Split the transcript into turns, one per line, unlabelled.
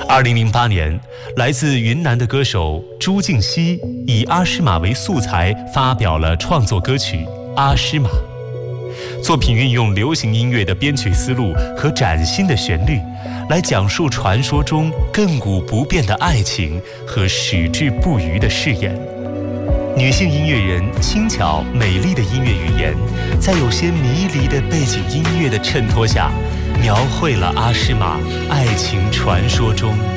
2008年，来自云南的歌手朱婧汐以阿诗玛为素材发表了创作歌曲《阿诗玛》。作品运用流行音乐的编曲思路和崭新的旋律，来讲述传说中亘古不变的爱情和矢志不渝的誓言。女性音乐人轻巧美丽的音乐语言，在有些迷离的背景音乐的衬托下，描绘了阿诗玛爱情传说中